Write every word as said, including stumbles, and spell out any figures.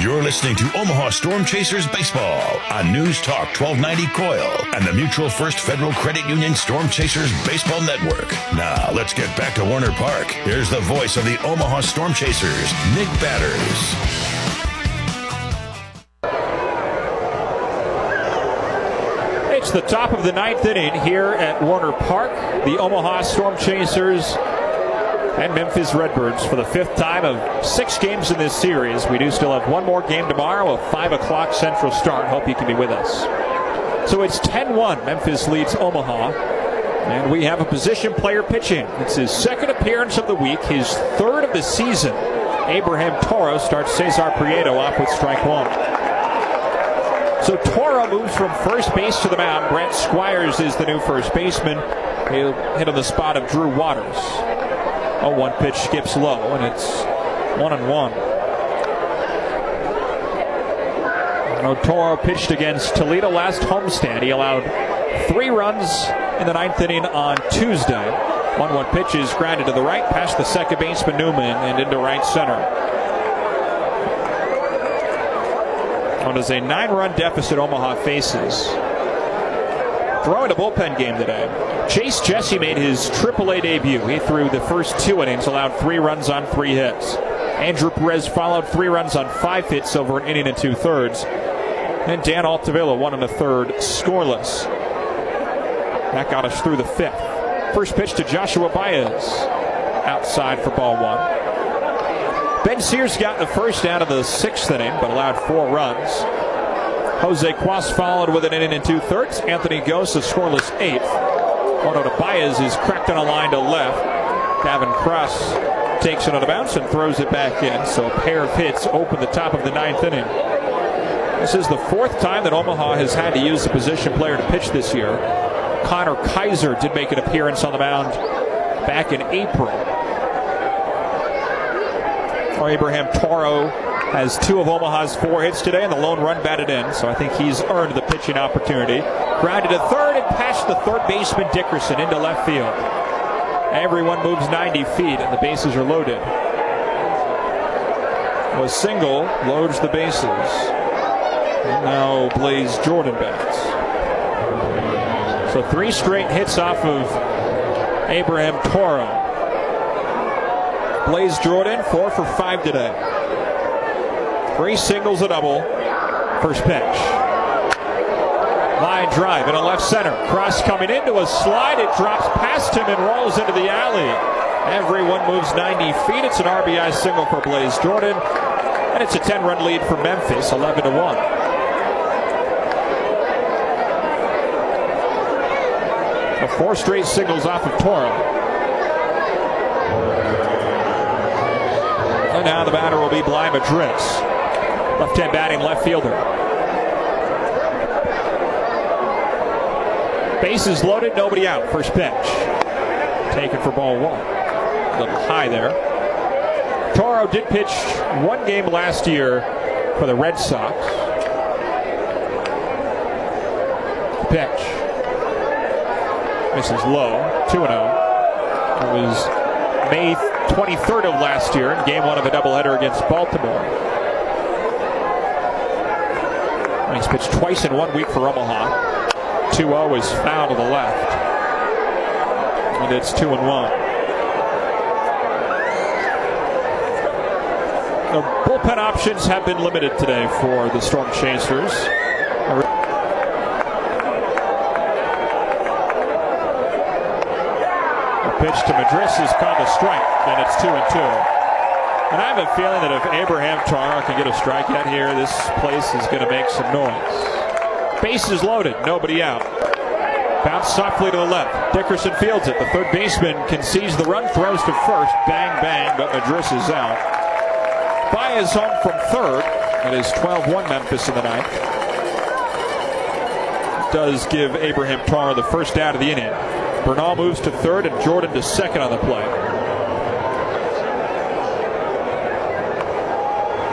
You're listening to Omaha Storm Chasers Baseball on News Talk twelve ninety Coil and the Mutual First Federal Credit Union Storm Chasers Baseball Network. Now, let's get back to Warner Park. Here's the voice of the Omaha Storm Chasers, Nick Batters. It's the top of the ninth inning here at Warner Park. The Omaha Storm Chasers and Memphis Redbirds for the fifth time of six games in this series. We do still have one more game tomorrow, a five o'clock Central start. Hope you can be with us. So it's ten one. Memphis leads Omaha. And we have a position player pitching. It's his second appearance of the week, his third of the season. Abraham Toro starts Cesar Prieto off with strike one. So Toro moves from first base to the mound. Brent Squires is the new first baseman. He'll hit on the spot of Drew Waters. Oh, one pitch skips low, and it's one and one. No, Toro pitched against Toledo last homestand. He allowed three runs in the ninth inning on Tuesday. one one pitch is grounded to the right, past the second baseman Newman, and into right center. It is a nine-run deficit Omaha faces. Throwing a bullpen game today. Chase Jesse made his triple A debut. He threw the first two innings, allowed three runs on three hits. Andrew Perez followed three runs on five hits over an inning and two-thirds. And Dan Altavilla, one and a third, scoreless. That got us through the fifth. First pitch to Joshua Baez. Outside for ball one. Ben Sears got the first out of the sixth inning, but allowed four runs. Jose Cuas followed with an inning and two-thirds. Anthony Goss, a scoreless eighth. One to Baez is cracked on a line to left. Gavin Cross takes it on a bounce and throws it back in. So a pair of hits open the top of the ninth inning. This is the fourth time that Omaha has had to use a position player to pitch this year. Connor Kaiser did make an appearance on the mound back in April. Abraham Toro has two of Omaha's four hits today, and the lone run batted in, so I think he's earned the pitching opportunity. Grounded to third and past the third baseman Dickerson into left field. Everyone moves ninety feet, and the bases are loaded. A single loads the bases. And now Blaze Jordan bats. So three straight hits off of Abraham Toro. Blaze Jordan, four for five today. Three singles, a double. First pitch. Line drive into left center. Cross coming into a slide. It drops past him and rolls into the alley. Everyone moves ninety feet. It's an R B I single for Blaze Jordan. And it's a ten-run lead for Memphis, eleven to one. So four straight singles off of Toro. And now the batter will be Bly Madris. Left-hand batting left fielder. Bases loaded, nobody out. First pitch. Taken for ball one. A little high there. Toro did pitch one game last year for the Red Sox. Pitch. Misses low. two and oh. It was May twenty-third of last year in game one of a doubleheader against Baltimore. He's pitched twice in one week for Omaha. two oh is foul to the left. And it's two and one. The bullpen options have been limited today for the Storm Chasers. Pitch to Madris is called a strike, and it's two and two. And I have a feeling that if Abraham Toro can get a strikeout here, this place is going to make some noise. Bases loaded, nobody out. Bounce softly to the left. Dickerson fields it. The third baseman concedes the run, throws to first. Bang, bang, but Madris is out. Baez home from third. It is twelve one Memphis in the ninth. Does give Abraham Toro the first out of the inning. Bernal moves to third and Jordan to second on the play.